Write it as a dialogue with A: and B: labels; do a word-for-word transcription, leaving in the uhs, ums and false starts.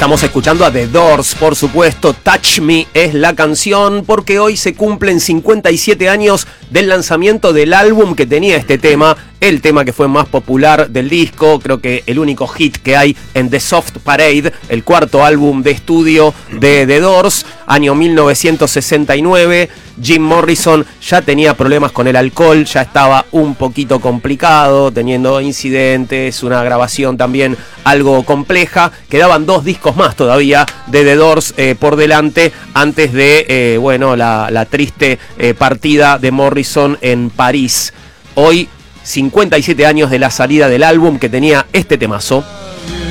A: Estamos escuchando a The Doors, por supuesto. Touch Me es la canción, porque hoy se cumplen cincuenta y siete años del lanzamiento del álbum que tenía este tema, el tema que fue más popular del disco, creo que el único hit que hay en The Soft Parade, el cuarto álbum de estudio de The Doors, año mil novecientos sesenta y nueve. Jim Morrison ya tenía problemas con el alcohol, ya estaba un poquito complicado, teniendo incidentes, una grabación también algo compleja. Quedaban dos discos más todavía de The Doors eh, por delante antes de eh, bueno, la, la triste eh, partida de Morrison en París. Hoy, cincuenta y siete años de la salida del álbum que tenía este temazo.